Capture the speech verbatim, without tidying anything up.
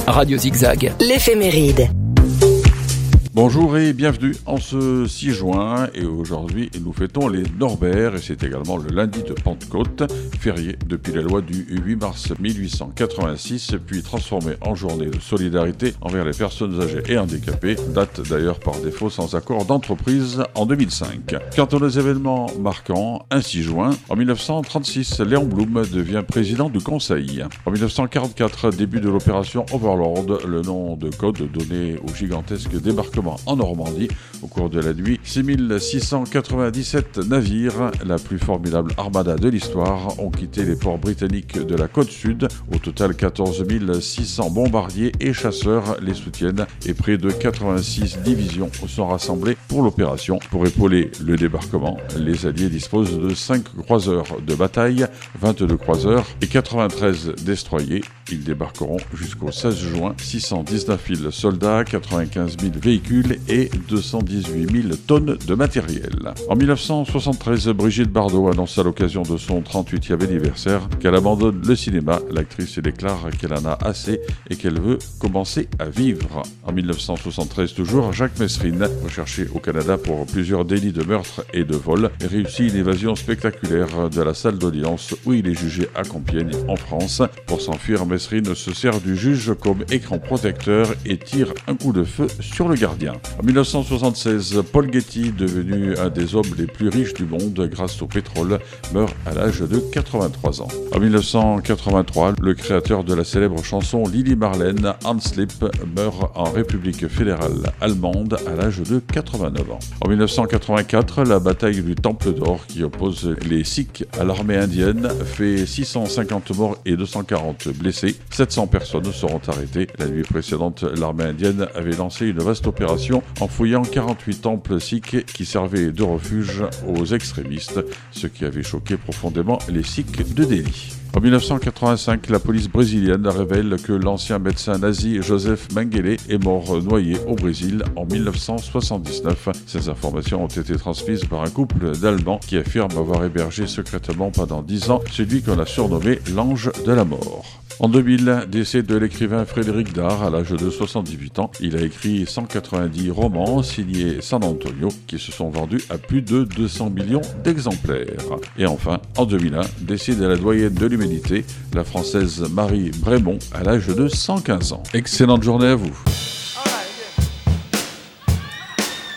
Radio Zigzag. L'éphéméride. Bonjour et bienvenue en ce six juin, et aujourd'hui nous fêtons les Norbert et c'est également le lundi de Pentecôte, férié depuis la loi du huit mars mille huit cent quatre-vingt-six, puis transformé en journée de solidarité envers les personnes âgées et handicapées, date d'ailleurs par défaut sans accord d'entreprise en deux mille cinq. Quant aux événements marquants, un six juin, en mille neuf cent trente-six, Léon Blum devient président du Conseil. En mille neuf cent quarante-quatre, début de l'opération Overlord, le nom de code donné au gigantesque débarquement en Normandie. Au cours de la nuit, six mille six cent quatre-vingt-dix-sept navires, la plus formidable armada de l'histoire, ont quitté les ports britanniques de la côte sud. Au total, quatorze mille six cents bombardiers et chasseurs les soutiennent et près de quatre-vingt-six divisions sont rassemblées pour l'opération. Pour épauler le débarquement, les Alliés disposent de cinq croiseurs de bataille, vingt-deux croiseurs et quatre-vingt-treize destroyers. Ils débarqueront jusqu'au seize juin, six cent dix-neuf mille soldats, quatre-vingt-quinze mille véhicules et deux cent dix-huit mille tonnes de matériel. En mille neuf cent soixante-treize, Brigitte Bardot annonce à l'occasion de son trente-huitième anniversaire qu'elle abandonne le cinéma. L'actrice déclare qu'elle en a assez et qu'elle veut commencer à vivre. En mille neuf cent soixante-treize toujours, Jacques Messrine, recherché au Canada pour plusieurs délits de meurtre et de vol, réussit une évasion spectaculaire de la salle d'audience où il est jugé à Compiègne, en France. Pour s'enfuir, Messrine se sert du juge comme écran protecteur et tire un coup de feu sur le gardien. En mille neuf cent soixante-seize, Paul Getty, devenu un des hommes les plus riches du monde grâce au pétrole, meurt à l'âge de quatre-vingt-trois ans. En mille neuf cent quatre-vingt-trois, le créateur de la célèbre chanson Lili Marlène, Hans Lipp, meurt en République fédérale allemande à l'âge de quatre-vingt-neuf ans. En mille neuf cent quatre-vingt-quatre, la bataille du Temple d'Or, qui oppose les Sikhs à l'armée indienne, fait six cent cinquante morts et deux cent quarante blessés. sept cents personnes seront arrêtées. La nuit précédente, l'armée indienne avait lancé une vaste opération en fouillant quarante-huit temples sikhs qui servaient de refuge aux extrémistes, ce qui avait choqué profondément les Sikhs de Delhi. En mille neuf cent quatre-vingt-cinq, la police brésilienne révèle que l'ancien médecin nazi Joseph Mengele est mort noyé au Brésil en mille neuf cent soixante-dix-neuf. Ces informations ont été transmises par un couple d'Allemands qui affirme avoir hébergé secrètement pendant dix ans celui qu'on a surnommé l'ange de la mort. En deux mille, décès de l'écrivain Frédéric Dard à l'âge de soixante-dix-huit ans. Il a écrit cent quatre-vingt-dix romans signés San Antonio qui se sont vendus à plus de deux cents millions d'exemplaires. Et enfin, en deux mille un, décède la doyenne de l'humanité, la française Marie Brémond, à l'âge de cent quinze ans. Excellente journée à vous.